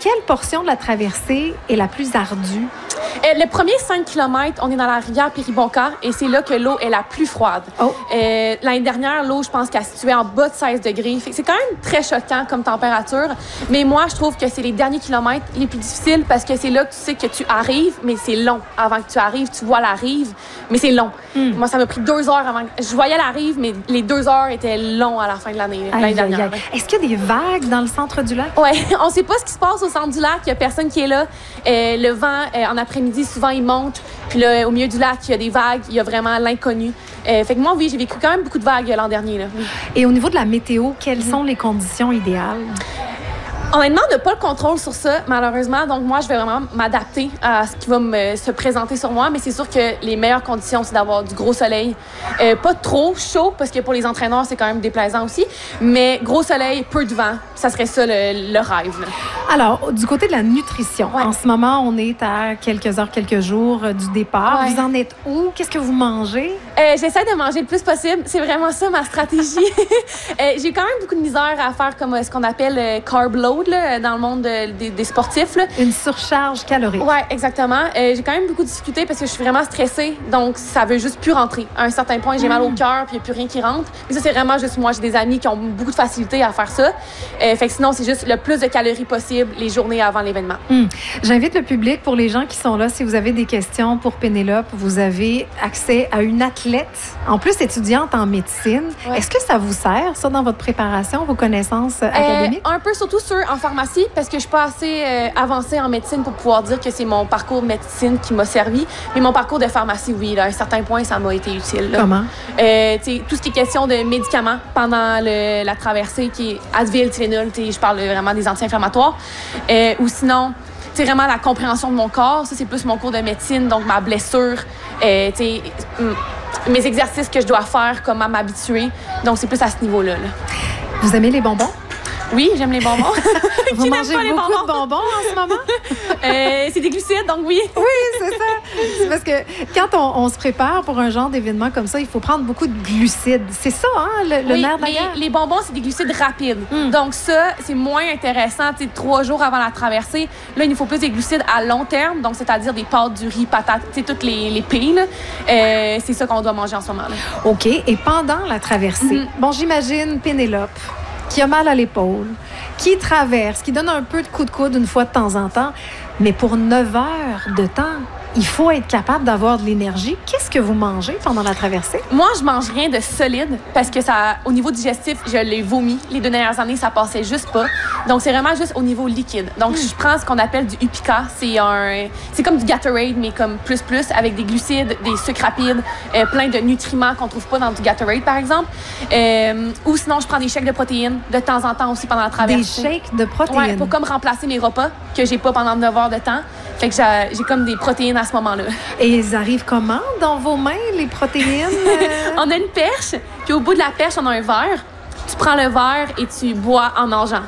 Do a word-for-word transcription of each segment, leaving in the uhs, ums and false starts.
quelle portion de la traversée est la plus ardue? Euh, le premier cinq kilomètres, on est dans la rivière Péribonka et c'est là que l'eau est la plus froide. Oh. Euh, l'année dernière, l'eau, je pense qu'elle se situait en bas de seize degrés. Fait que c'est quand même très choquant comme température. Mais moi, je trouve que c'est les derniers kilomètres les plus difficiles parce que c'est là que tu sais que tu arrives, mais c'est long. Avant que tu arrives, tu vois la rive, mais c'est long. Mm. Moi, ça m'a pris deux heures avant. Je voyais la rive, mais les deux heures étaient longs à la fin de l'année, l'année dernière. Est-ce qu'il y a des vagues dans le centre du lac? Oui, on ne sait pas ce qui se passe au centre du lac. Il n'y a personne qui est là. Euh, le vent, euh, en après-midi, souvent, il monte. Puis là, au milieu du lac, il y a des vagues. Il y a vraiment l'inconnu. Euh, fait que moi, oui, j'ai vécu quand même beaucoup de vagues l'an dernier. Là. Oui. Et au niveau de la météo, quelles mm-hmm. sont les conditions idéales? Honnêtement, on n'a pas le contrôle sur ça, malheureusement. Donc, moi, je vais vraiment m'adapter à ce qui va me, se présenter sur moi. Mais c'est sûr que les meilleures conditions, c'est d'avoir du gros soleil. Euh, pas trop chaud, parce que pour les entraîneurs, c'est quand même déplaisant aussi. Mais gros soleil, peu de vent, ça serait ça le, le rêve. Là. Alors, du côté de la nutrition, ouais. en ce moment, on est à quelques heures, quelques jours du départ. Ouais. Vous en êtes où? Qu'est-ce que vous mangez? Euh, j'essaie de manger le plus possible. C'est vraiment ça, ma stratégie. euh, j'ai quand même beaucoup de misère à faire comme ce qu'on appelle euh, carb load. Là, dans le monde de, des, des sportifs. Là. Une surcharge calorique. Oui, exactement. Euh, j'ai quand même beaucoup de difficultés parce que je suis vraiment stressée, donc ça veut juste plus rentrer. À un certain point, j'ai mmh. mal au cœur puis il n'y a plus rien qui rentre. Mais ça, c'est vraiment juste moi. J'ai des amis qui ont beaucoup de facilité à faire ça. Euh, fait que sinon, c'est juste le plus de calories possible les journées avant l'événement. Mmh. J'invite le public, pour les gens qui sont là, si vous avez des questions pour Pénélope, vous avez accès à une athlète, en plus étudiante en médecine. Ouais. Est-ce que ça vous sert, ça, dans votre préparation, vos connaissances académiques? Euh, un peu, surtout sur en pharmacie, parce que je suis pas assez euh, avancée en médecine pour pouvoir dire que c'est mon parcours de médecine qui m'a servi. Mais mon parcours de pharmacie, oui, là, à un certain point, ça m'a été utile. Là. Comment? Euh, tout ce qui est question de médicaments pendant le, la traversée, qui est Advil, Tylenol, je parle vraiment des anti-inflammatoires. Euh, ou sinon, c'est vraiment la compréhension de mon corps. Ça, c'est plus mon cours de médecine, donc ma blessure, euh, mes exercices que je dois faire, comment m'habituer. Donc, c'est plus à ce niveau-là. Là. Vous aimez les bonbons? Oui, j'aime les bonbons. Vous mangez beaucoup bonbons? de bonbons en ce moment? euh, c'est des glucides, donc oui. Oui, c'est ça. C'est parce que quand on, on se prépare pour un genre d'événement comme ça, il faut prendre beaucoup de glucides. C'est ça, hein, le, le oui, nerf de la guerre? Les bonbons, c'est des glucides rapides. Mm. Donc ça, c'est moins intéressant. Tu sais, trois jours avant la traversée, là, il nous faut plus des glucides à long terme, donc c'est-à-dire des pâtes, du riz, patates, tu sais, toutes les, les pilles. Euh, c'est ça qu'on doit manger en ce moment-là. OK. Et pendant la traversée, mm-hmm. bon, j'imagine Pénélope, qui a mal à l'épaule, qui traverse, qui donne un peu de coup de coude une fois de temps en temps. Mais pour neuf heures de temps, il faut être capable d'avoir de l'énergie. Qu'est-ce que vous mangez pendant la traversée? Moi, je mange rien de solide parce que ça, au niveau digestif, je l'ai vomi. Les deux dernières années, ça passait juste pas. Donc, c'est vraiment juste au niveau liquide. Donc, mm. je prends ce qu'on appelle du Upica. C'est un, c'est comme du Gatorade, mais comme plus plus, avec des glucides, des sucres rapides, euh, plein de nutriments qu'on trouve pas dans du Gatorade, par exemple. Euh, ou sinon, je prends des shakes de protéines de temps en temps aussi pendant la traversée. Des shakes de protéines? Oui, pour comme remplacer mes repas que j'ai pas pendant neuf heures de temps. Fait que j'ai, j'ai comme des protéines à ce moment-là. Et ils arrivent comment dans vos mains, les protéines? Euh... on a une perche, puis au bout de la perche, on a un verre. Tu prends le verre et tu bois en nageant.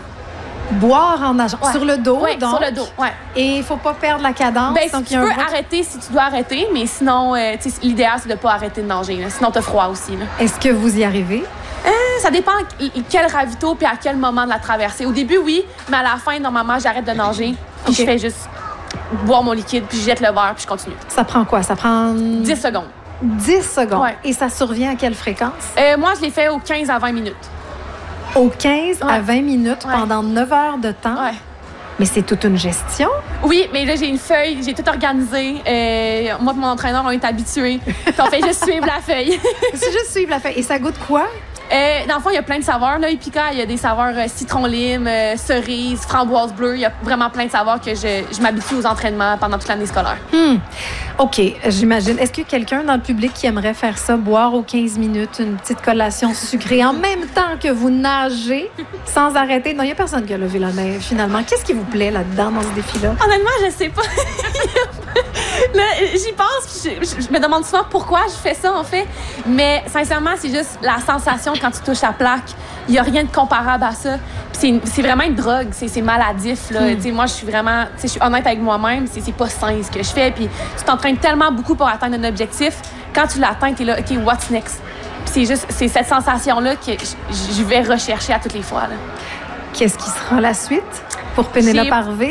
Boire en nageant. Ouais. Sur le dos, ouais, donc? sur le dos, oui. Et il ne faut pas perdre la cadence? Ben, donc si tu peux arrêter, si tu dois arrêter, mais sinon, euh, l'idéal, c'est de ne pas arrêter de nager. Là. Sinon, tu as froid aussi. Là. Est-ce que vous y arrivez? Euh, ça dépend quel ravito puis à quel moment de la traversée. Au début, oui, mais à la fin, normalement, j'arrête de nager puis okay. je fais juste boire mon liquide puis je jette le verre puis je continue. Ça prend quoi? Ça prend... dix secondes. dix secondes? Ouais. Et ça survient à quelle fréquence? Euh, moi, je l'ai fait aux quinze à vingt minutes. Aux quinze ouais. à vingt minutes ouais. pendant neuf heures de temps? Ouais. Mais c'est toute une gestion? Oui, mais là, j'ai une feuille, j'ai tout organisé. Euh, moi et mon entraîneur, on est habitués. Puis on fait juste suivre la feuille. C'est juste suivre la feuille. Et ça goûte quoi? Euh, dans le fond, il y a plein de saveurs. Là, Upica, il y a des saveurs euh, citron-lime, euh, cerise, framboise bleue. Il y a vraiment plein de saveurs que je, je m'habitue aux entraînements pendant toute l'année scolaire. Hmm. OK, j'imagine. Est-ce qu'il y a quelqu'un dans le public qui aimerait faire ça, boire aux quinze minutes une petite collation sucrée en même temps que vous nagez sans arrêter? Non, il n'y a personne qui a levé la main, finalement. Qu'est-ce qui vous plaît là-dedans, dans ce défi-là? Honnêtement, je sais pas. Là, j'y pense, je, je, je me demande souvent pourquoi je fais ça, en fait. Mais sincèrement, c'est juste la sensation quand tu touches la plaque. Il n'y a rien de comparable à ça. C'est, c'est vraiment une drogue, c'est, c'est maladif. Là. Mm. Moi, je suis vraiment, je suis honnête avec moi-même, c'est, c'est pas sain ce que je fais. Puis tu t'entraînes tellement beaucoup pour atteindre un objectif. Quand tu l'atteins, tu es là, OK, what's next? Puis c'est juste, c'est cette sensation-là que je, je vais rechercher à toutes les fois. Là. Qu'est-ce qui sera la suite pour Pénélope Harvey?